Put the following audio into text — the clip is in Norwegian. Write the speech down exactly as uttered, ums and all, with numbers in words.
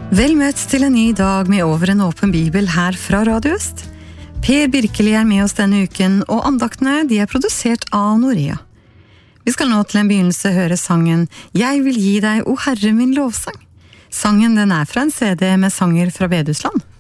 Vel møtt til en ny dag med Over en åpen bibel her fra Radio Øst. Per Birkeli er med oss denne uken, og andaktene de er produsert av Norea. Vi skal nå til en begynnelse høre sangen «Jeg vil gi deg, o Herre min lovsang». Sangen den er fra en C D med sanger fra Bedusland.